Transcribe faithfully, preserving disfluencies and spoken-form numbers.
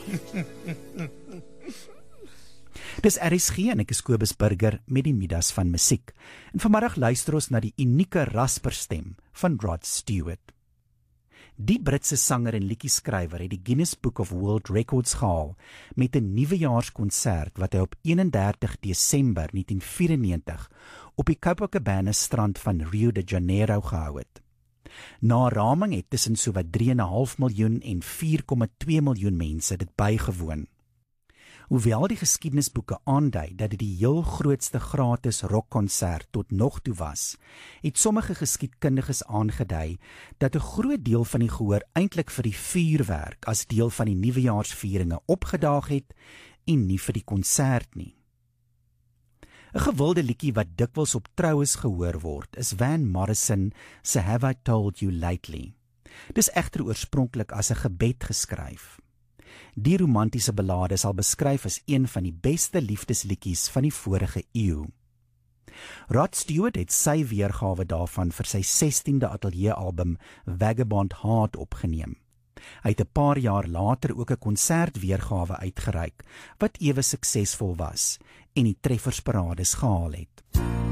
Dis R S G en ek is Kobus Burger met die Midas van musiek. En vanmiddag luister ons na die unieke rasperstem van Rod Stewart. Die Britse sanger en liedjieskrywer het die Guinness Book of World Records gehaal met 'n nuwejaarskonsert wat hy op eenendertig Desember negentien vyfennegentig op die Copacabana strand van Rio de Janeiro gehou het. Na raming het tussen sowat drie komma vyf miljoen en vier komma twee miljoen mense dit bygewoon. Hoewel die geskiedenisboeke aandui dat dit die heel grootste gratis rockkonsert tot nog toe was, het sommige geskiedkundiges aangedui dat 'n groot deel van die gehoor eintlik vir die vuurwerk as deel van die nuwejaarsvieringe opgedaag het en nie vir die konsert nie. 'n Gewilde liedjie wat dikwels op troues gehoor word, is Van Morrison se Have I Told You Lately. Dis egter oorspronklik as 'n gebed geskryf. Die romantiese ballade sal beskryf as een van die beste liefdesliedjies van die vorige eeu. Rod Stewart het sy weergawe daarvan vir sy sestiende ateljeealbum Vagabond Heart opgeneem. Hy het 'n paar jaar later ook 'n konsertweergawe uitgereik wat ewe suksesvol was en die treffersparades gehaal het.